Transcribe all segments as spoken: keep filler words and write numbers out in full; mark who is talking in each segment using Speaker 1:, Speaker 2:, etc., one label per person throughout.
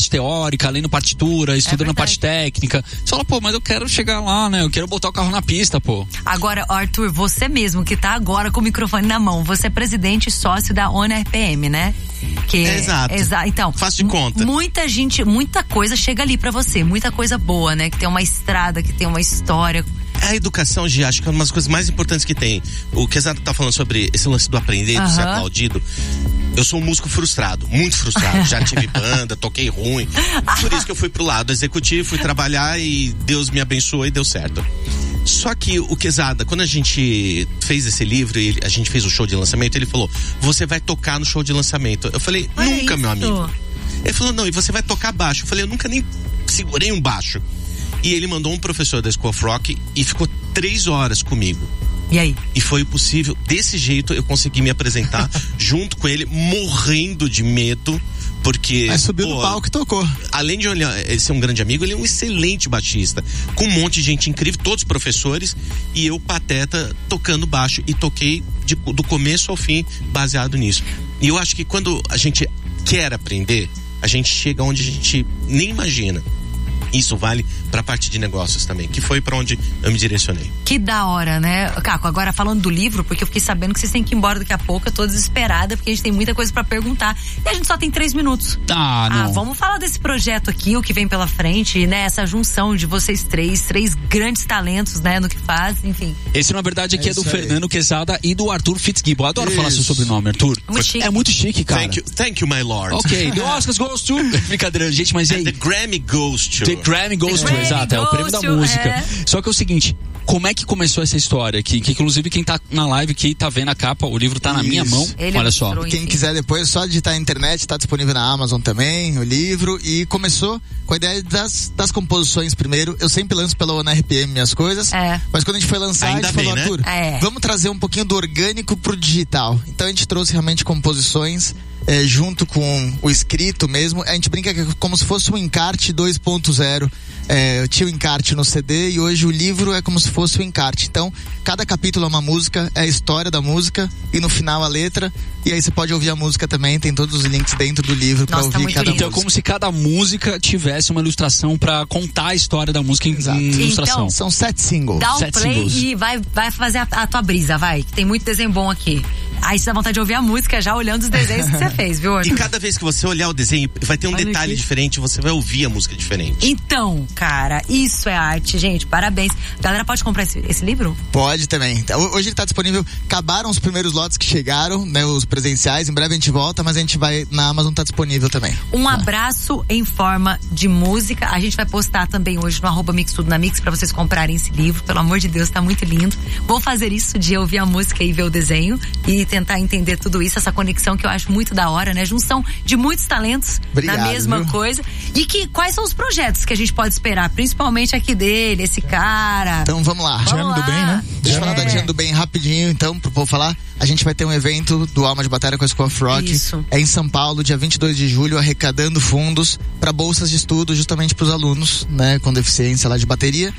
Speaker 1: parte teórica, lendo partitura, estudando é a parte técnica. Você fala, pô, mas eu quero chegar lá, né? Eu quero botar o carro na pista, pô.
Speaker 2: Agora, Arthur, você mesmo que tá agora com o microfone na mão, você é presidente e sócio da ONU R P M, né? Que
Speaker 3: é, exato.
Speaker 2: Exa, então,
Speaker 3: faz de conta.
Speaker 2: Muita gente, muita coisa chega ali pra você, muita coisa boa, né? Que tem uma estrada, que tem uma história.
Speaker 3: A educação, Gi, acho que é uma das coisas mais importantes que tem. O que Exato tá falando sobre esse lance do aprender,
Speaker 2: uhum.
Speaker 3: de ser aplaudido. Eu sou um músico frustrado, muito frustrado. Já tive banda, toquei ruim. Por isso que eu fui pro lado executivo, fui trabalhar e Deus me abençoou e deu certo. Só que o Quezada, quando a gente fez esse livro e a gente fez o show de lançamento, ele falou, você vai tocar no show de lançamento. Eu falei,
Speaker 2: olha
Speaker 3: nunca,
Speaker 2: isso.
Speaker 3: meu amigo. Ele falou, não, e você vai tocar baixo. Eu falei, eu nunca nem segurei um baixo. E ele mandou um professor da School of Rock e ficou três horas comigo.
Speaker 2: E aí?
Speaker 3: E foi possível, desse jeito eu consegui me apresentar junto com ele, morrendo de medo, porque...
Speaker 4: Mas subiu pô, no palco e tocou.
Speaker 3: Além de olhar, ele ser um grande amigo, ele é um excelente baixista, com um monte de gente incrível, todos professores, e eu, pateta, tocando baixo. E toquei de, do começo ao fim, baseado nisso. E eu acho que quando a gente quer aprender, a gente chega onde a gente nem imagina. Isso vale pra parte de negócios também, que foi pra onde eu me direcionei.
Speaker 2: Que da hora, né? Caco, agora falando do livro, porque eu fiquei sabendo que vocês têm que ir embora daqui a pouco, eu tô desesperada, porque a gente tem muita coisa pra perguntar. E a gente só tem três minutos.
Speaker 1: Ah, não.
Speaker 2: Ah, vamos falar desse projeto aqui, o que vem pela frente, né? Essa junção de vocês três, três grandes talentos, né? No que fazem, enfim.
Speaker 1: Esse, na verdade, aqui é, é do Fernando Quezada e do Arthur Fitzgibbon. Eu adoro isso. falar seu sobrenome, Arthur.
Speaker 2: Muito chique.
Speaker 1: É muito chique, cara.
Speaker 3: Thank you, thank you my lord.
Speaker 1: Ok, the Oscars goes to... Brincadeira, gente, mas aí...
Speaker 3: The Grammy goes to...
Speaker 1: The Grammy goes to, exato, é o prêmio da música. É. Só que é o seguinte, como é que começou essa história aqui? Que, que inclusive quem tá na live aqui tá vendo a capa, o livro tá na Isso. minha mão. Ele Olha só.
Speaker 4: Quem enfim. quiser depois, é só digitar na internet, tá disponível na Amazon também, o livro. E começou com a ideia das, das composições primeiro. Eu sempre lanço pela ONU R P M minhas coisas.
Speaker 2: É.
Speaker 4: Mas quando a gente foi lançar,
Speaker 3: Ainda
Speaker 4: a gente
Speaker 3: bem,
Speaker 4: falou,
Speaker 3: né?
Speaker 4: Arthur,
Speaker 2: é.
Speaker 4: vamos trazer um pouquinho do orgânico pro digital. Então a gente trouxe realmente composições é, junto com o escrito mesmo. A gente brinca que é como se fosse um encarte dois ponto zero. É, eu tinha o encarte no C D e hoje o livro é como se fosse o encarte. Então, cada capítulo é uma música, é a história da música e no final a letra. E aí você pode ouvir a música também, tem todos os links dentro do livro para ouvir
Speaker 2: tá
Speaker 4: cada
Speaker 2: lindo.
Speaker 4: música.
Speaker 1: Então é como se cada música tivesse uma ilustração para contar a história da música em, em ilustração.
Speaker 2: Então,
Speaker 4: são sete singles.
Speaker 2: Dá um
Speaker 1: sete
Speaker 2: play
Speaker 1: singles.
Speaker 2: e vai, vai fazer a, a tua brisa, vai. Que tem muito desenho bom aqui. Aí você dá vontade de ouvir a música já olhando os desenhos que você fez, viu, Arthur?
Speaker 3: E cada vez que você olhar o desenho, vai ter um
Speaker 2: Olha
Speaker 3: detalhe
Speaker 2: aqui.
Speaker 3: diferente, você vai ouvir a música diferente.
Speaker 2: Então, cara, isso é arte, gente. Parabéns. A galera pode comprar esse, esse livro?
Speaker 4: Pode também. Hoje ele tá disponível. Acabaram os primeiros lotes que chegaram, né? Os presenciais. Em breve a gente volta, mas a gente vai na Amazon, tá disponível também.
Speaker 2: Um
Speaker 4: tá.
Speaker 2: abraço em forma de música. A gente vai postar também hoje no arroba Mix Tudo na Mix pra vocês comprarem esse livro. Pelo amor de Deus, tá muito lindo. Vou fazer isso de ouvir a música e ver o desenho e tentar entender tudo tudo isso, essa conexão que eu acho muito da hora, né? Junção de muitos talentos
Speaker 4: Obrigado,
Speaker 2: na mesma
Speaker 4: viu?
Speaker 2: coisa. E que, quais são os projetos que a gente pode esperar? Principalmente aqui dele, esse cara.
Speaker 4: Então vamos lá.
Speaker 2: Vamos
Speaker 4: Jam
Speaker 2: lá.
Speaker 4: do Bem, né? Deixa eu falar
Speaker 2: É.
Speaker 4: da Jam do Bem rapidinho, então, pro povo falar. A gente vai ter um evento do Alma de Batalha com a School of Rock.
Speaker 2: Isso.
Speaker 4: É em São Paulo, dia vinte e dois de julho, arrecadando fundos para bolsas de estudo justamente para os alunos, né? Com deficiência lá de bateria.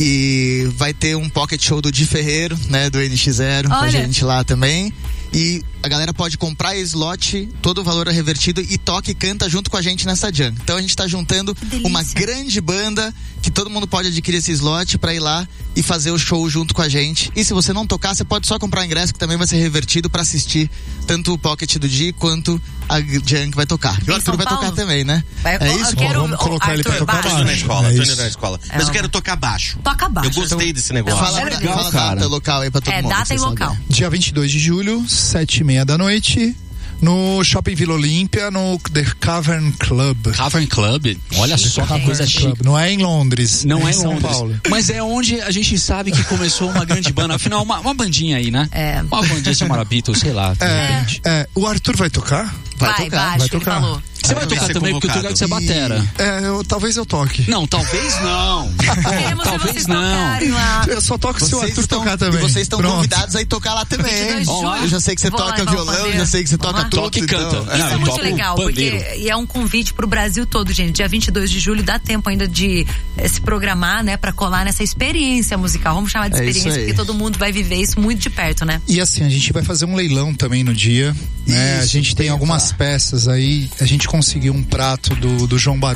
Speaker 4: E vai ter um pocket show do Di Ferreiro, né? Do N X zero, com a
Speaker 2: Olha.
Speaker 4: gente lá também. E a galera pode comprar slot, todo o valor é revertido e toca e canta junto com a gente nessa jam. Então a gente tá juntando uma grande banda que todo mundo pode adquirir esse slot pra ir lá e fazer o show junto com a gente. E se você não tocar, você pode só comprar o ingresso que também vai ser revertido pra assistir tanto o Pocket do Di quanto a jam que vai tocar. E o Arthur vai tocar também, né?
Speaker 2: Vai,
Speaker 4: é isso?
Speaker 2: Eu quero,
Speaker 5: Vamos colocar
Speaker 2: Arthur,
Speaker 5: ele pra tocar
Speaker 2: baixo.
Speaker 3: Tô indo na escola,
Speaker 5: É
Speaker 3: tô
Speaker 5: isso.
Speaker 3: indo na escola.
Speaker 2: É,
Speaker 3: Mas eu quero tocar baixo.
Speaker 2: Toca baixo.
Speaker 3: Eu gostei
Speaker 2: Então,
Speaker 3: desse negócio.
Speaker 4: Fala,
Speaker 2: É
Speaker 4: fala
Speaker 2: legal,
Speaker 4: a
Speaker 1: cara.
Speaker 4: data local aí pra todo
Speaker 2: É,
Speaker 4: mundo.
Speaker 2: data
Speaker 4: se
Speaker 2: e
Speaker 4: vocês
Speaker 2: local.
Speaker 4: souberem.
Speaker 5: Dia vinte e dois de julho, sete e meia da noite, no Shopping Vila Olímpia, no The Cavern Club.
Speaker 1: Cavern Club, olha só que
Speaker 5: Cavern
Speaker 1: coisa chique.
Speaker 5: Club. Não é em Londres,
Speaker 1: Não é
Speaker 5: em
Speaker 1: em
Speaker 5: São
Speaker 1: Londres,
Speaker 5: Paulo.
Speaker 1: mas é onde a gente sabe que começou uma grande banda. Afinal, uma, uma bandinha aí, né?
Speaker 2: É.
Speaker 1: Uma bandinha chamada Beatles, sei lá.
Speaker 5: É, é, o Arthur vai tocar?
Speaker 4: Vai,
Speaker 2: Vai,
Speaker 4: tocar.
Speaker 2: baixo,
Speaker 5: vai
Speaker 2: ele
Speaker 5: tocar.
Speaker 2: falou.
Speaker 1: Você vai
Speaker 3: Tem que
Speaker 1: tocar
Speaker 3: ser
Speaker 1: também, porque eu tô ligado que você é batera.
Speaker 5: É, eu, talvez eu toque.
Speaker 1: Não, talvez não.
Speaker 2: Queremos ver
Speaker 1: Talvez
Speaker 2: vocês
Speaker 1: não.
Speaker 2: tocarem lá.
Speaker 5: Eu só toco se o
Speaker 4: Vocês
Speaker 5: Arthur
Speaker 4: estão,
Speaker 5: tocar também.
Speaker 4: e vocês estão
Speaker 5: Pronto.
Speaker 4: convidados a ir tocar lá também, hein?
Speaker 2: vinte e dois de julho.
Speaker 4: Eu já sei que você
Speaker 2: Vou lá
Speaker 4: toca
Speaker 2: e vamos
Speaker 4: violão,
Speaker 2: fazer.
Speaker 4: já sei que você
Speaker 2: Vamos
Speaker 4: toca
Speaker 2: lá?
Speaker 4: tudo.
Speaker 1: Toca e canta.
Speaker 4: Então,
Speaker 1: É,
Speaker 2: Isso
Speaker 1: não,
Speaker 2: é
Speaker 1: eu
Speaker 2: muito
Speaker 1: toco
Speaker 2: legal,
Speaker 1: pandeiro.
Speaker 2: porque e é um convite pro Brasil todo, gente. Dia vinte e dois de julho dá tempo ainda de eh, se programar, né, pra colar nessa experiência musical. Vamos chamar de
Speaker 4: É isso
Speaker 2: experiência,
Speaker 4: aí.
Speaker 2: porque todo mundo vai viver isso muito de perto, né?
Speaker 5: E assim, a gente vai fazer um leilão também no dia, né?
Speaker 4: Isso,
Speaker 5: a gente tem
Speaker 4: tem
Speaker 5: algumas
Speaker 4: que
Speaker 5: peças aí, a gente conseguiu um prato do, do João Barão.